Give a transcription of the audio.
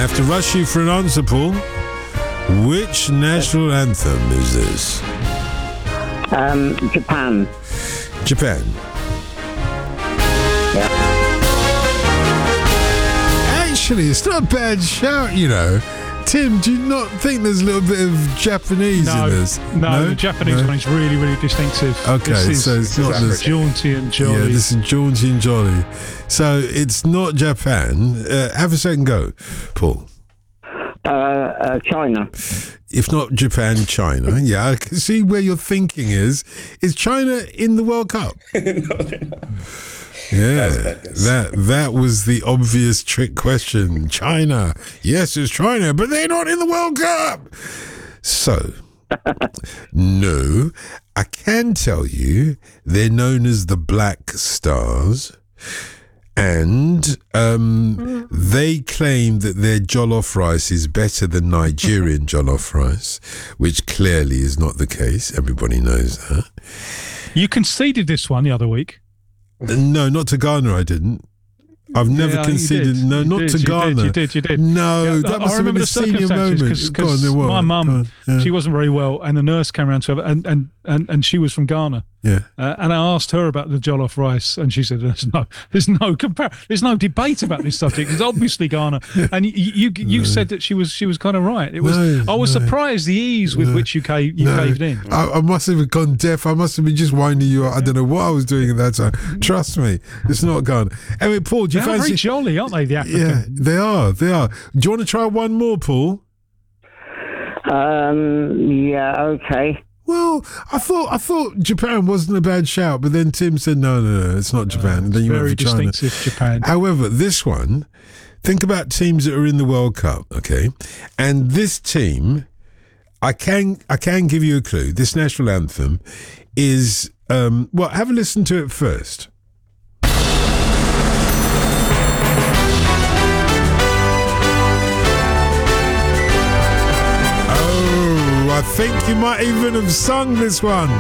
have to rush you for an answer, Paul. Which national anthem is this? Japan. Japan. Yeah. Actually, it's not a bad shout, you know. Tim, do you not think there's a little bit of Japanese in this? No, the Japanese one is really, really distinctive. Okay, so it's not this jaunty and jolly. Yeah, this is jaunty and jolly. So it's not Japan. Have a second go, Paul. China. If not Japan, China. Yeah, I can see where your thinking is. Is China in the World Cup? No, they're not. Yeah, that was the obvious trick question. China. Yes, it's China, but they're not in the World Cup. So, no, I can tell you they're known as the Black Stars. And they claim that their jollof rice is better than Nigerian jollof rice, which clearly is not the case. Everybody knows that. You conceded this one the other week. No, not to Ghana, I didn't. I've never conceded. No, not to Ghana. You did. No, Yeah, that must have been a senior moment. Because my mum, she wasn't very well, and the nurse came around to her, and she was from Ghana. Yeah. And I asked her about the jollof rice, and she said, "There's no debate about this subject. It's obviously Ghana." And you said that she was kind of right. It was. I was surprised the ease with which you caved in. I must have gone deaf. I must have been just winding you up. I don't know what I was doing at that time. Trust me, it's not Ghana. Anyway, Paul, do you fancy? Very jolly, aren't they? The African. Yeah, they are. Do you want to try one more, Paul? Yeah. Okay. Well, I thought Japan wasn't a bad shout, but then Tim said, no, it's not Japan. And then you very went for China. distinctive Japan. However, this one, think about teams that are in the World Cup, okay? And this team, I can give you a clue. This national anthem is, well, have a listen to it first. I think you might even have sung this one.